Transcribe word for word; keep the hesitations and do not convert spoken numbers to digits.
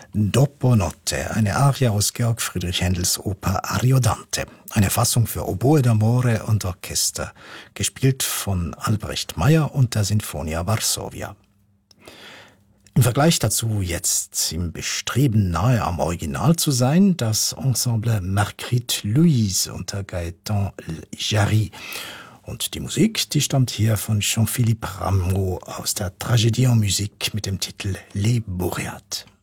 Dopo Notte, eine Arie aus Georg Friedrich Händels Oper Ariodante, eine Fassung für Oboe d'Amore und Orchester, gespielt von Albrecht Meyer und der Sinfonia Varsovia. Im Vergleich dazu jetzt im Bestreben, nahe am Original zu sein, das Ensemble Marguerite Louise unter Gaëtan Jarry. Und die Musik, die stammt hier von Jean-Philippe Rameau aus der Tragédie en Musique mit dem Titel Les Boréates.